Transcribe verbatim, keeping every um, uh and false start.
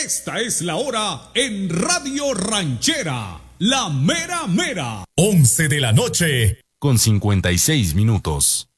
Esta es la hora en Radio Ranchera, la mera mera. once de la noche con cincuenta y seis minutos.